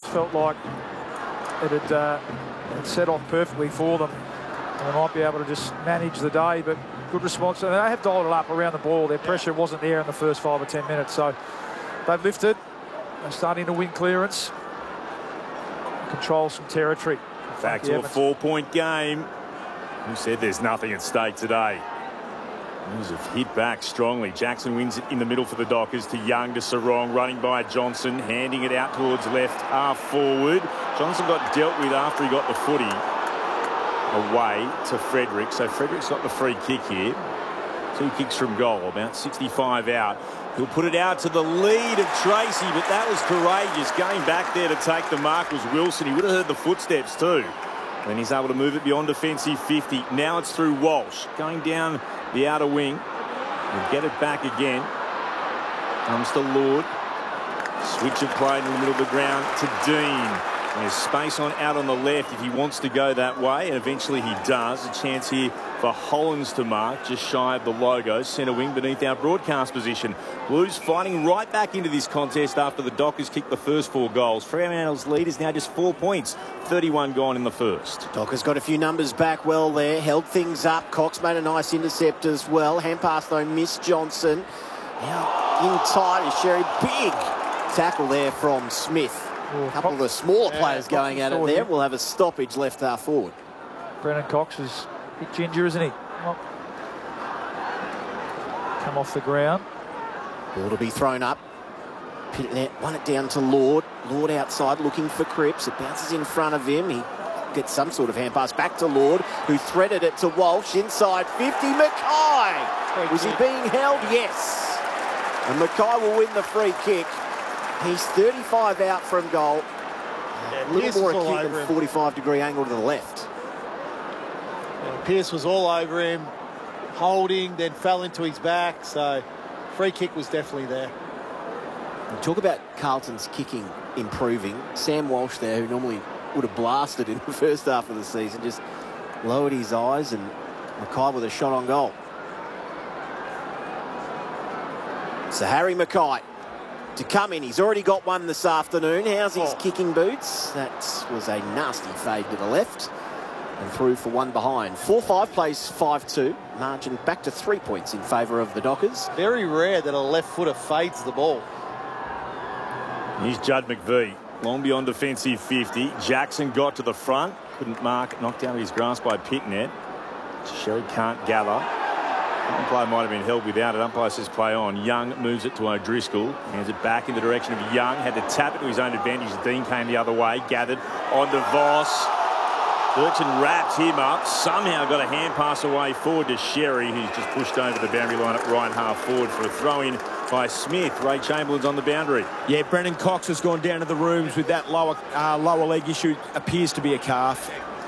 felt like it had set off perfectly for them. And they might be able to just manage the day, but good response. And they have dialed it up around the ball. Their pressure wasn't there in the first 5 or 10 minutes. So they've lifted. They're starting to win clearance. Control some territory. Back to a 4-point game. Who said there's nothing at stake today? These have hit back strongly. Jackson wins it in the middle for the Dockers to Young to Sarong, running by Johnson, handing it out towards left half forward. Johnson got dealt with after he got the footy away to Frederick. So Frederick's got the free kick here. 2 kicks from goal, about 65 out. He'll put it out to the lead of Tracy, but that was courageous. Going back there to take the mark was Wilson. He would have heard the footsteps too. Then he's able to move it beyond defensive 50. Now it's through Walsh. Going down the outer wing. He'll get it back again. Comes to Lord. Switch of play in the middle of the ground to Dean. There's space out on the left if he wants to go that way, and eventually he does. A chance here for Hollands to mark, just shy of the logo. Centre wing beneath our broadcast position. Blues fighting right back into this contest after the Dockers kicked the first 4 goals. Fremantle's lead is now just 4 points. 31 gone in the first. Dockers got a few numbers back well there. Held things up. Cox made a nice intercept as well. Hand pass though missed Johnson. Now in tight is Sherry. Big tackle there from Smith. A couple of the smaller players going at it there. We'll have a stoppage left half forward. Brennan Cox is a bit ginger, isn't he? Come off the ground. Ball to be thrown up. Pitnet won it down to Lord. Lord outside looking for Cripps. It bounces in front of him. He gets some sort of hand pass back to Lord, who threaded it to Walsh inside 50. Mackay! Was he being held? Yes. And Mackay will win the free kick. He's 35 out from goal. A little more acute than 45-degree angle to the left. Yeah, Pearce was all over him, holding, then fell into his back. So free kick was definitely there. Talk about Carlton's kicking improving. Sam Walsh there, who normally would have blasted in the first half of the season, just lowered his eyes, and Mackay with a shot on goal. So Harry Mackay to come in. He's already got one this afternoon. How's his kicking boots? That was a nasty fade to the left. And through for one behind. 4-5 plays 5-2. Margin back to 3 points in favour of the Dockers. Very rare that a left footer fades the ball. Here's Judd McVie. Long beyond defensive 50. Jackson got to the front. Couldn't mark. Knocked out of his grasp by Pitnet. Sherry can't gather. Umpire might have been held without it. Umpire says play on. Young moves it to O'Driscoll. Hands it back in the direction of Young. Had to tap it to his own advantage. Dean came the other way. Gathered on to Voss. Burton wrapped him up. Somehow got a hand pass away forward to Sherry, who's just pushed over the boundary line at right half forward for a throw-in by Smith. Ray Chamberlain's on the boundary. Yeah, Brennan Cox has gone down to the rooms with that lower leg issue. Appears to be a calf.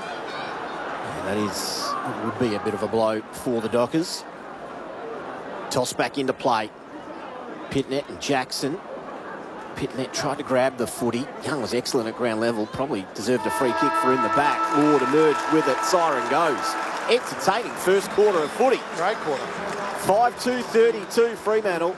Yeah, that would be a bit of a blow for the Dockers. Toss back into play. Pitnet and Jackson. Pitnet tried to grab the footy. Young was excellent at ground level. Probably deserved a free kick for in the back. Lord emerged with it. Siren goes. Entertaining first quarter of footy. Great quarter. 5-2-32 Fremantle.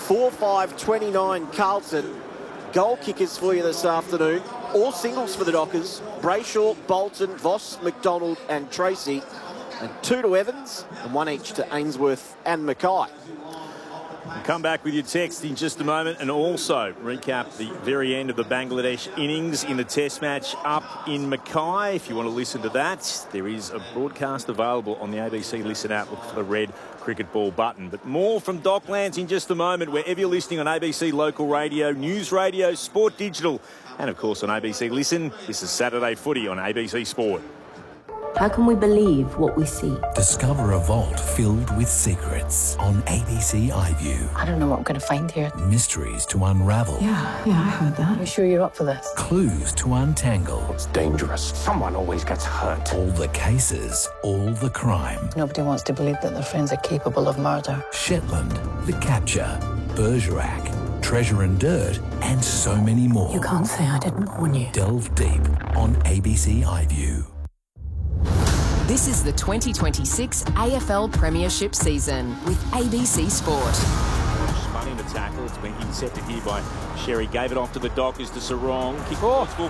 4-5-29 Carlton. Goal kickers for you this afternoon. All singles for the Dockers. Brayshaw, Bolton, Voss, McDonald and Tracy. And 2 to Evans and 1 each to Ainsworth and Mackay. We'll come back with your text in just a moment, and also recap the very end of the Bangladesh innings in the test match up in Mackay. If you want to listen to that, there is a broadcast available on the ABC Listen app. Look for the red cricket ball button. But more from Docklands in just a moment, wherever you're listening on ABC Local Radio, News Radio, Sport Digital, and of course on ABC Listen. This is Saturday Footy on ABC Sport. How can we believe what we see? Discover a vault filled with secrets on ABC iView. I don't know what I'm going to find here. Mysteries to unravel. Yeah, I heard that. You sure you're up for this? Clues to untangle. It's dangerous. Someone always gets hurt. All the cases, all the crime. Nobody wants to believe that their friends are capable of murder. Shetland, The Capture, Bergerac, Treasure and Dirt, and so many more. You can't say I didn't warn you. Delve deep on ABC iView. This is the 2026 AFL Premiership season with ABC Sport. Spun in the tackle. It's been intercepted here by Sherry. Gave it off to the Dockers to Sarong. Kick towards full